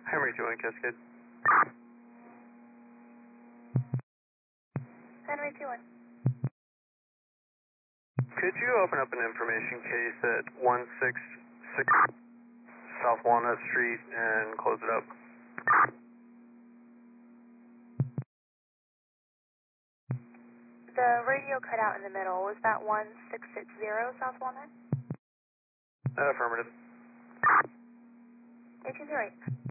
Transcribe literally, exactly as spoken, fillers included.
Henry two one Cascade. Henry two one. Could you open up an information case at one six six South Walnut Street and close it up? The radio cut out in the middle. Was that one six six zero South Walnut? Uh, affirmative. eighteen zero eight.